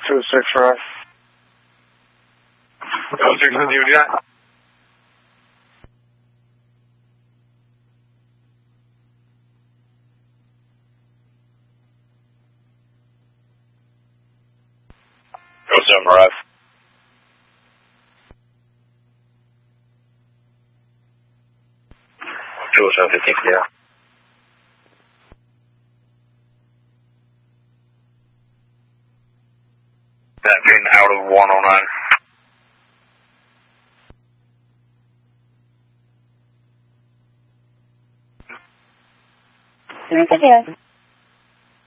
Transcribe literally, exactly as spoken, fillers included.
two six right. two six with you, Jack. Go seven right. two seven fifteen, yeah. That being out of one oh nine. Yes.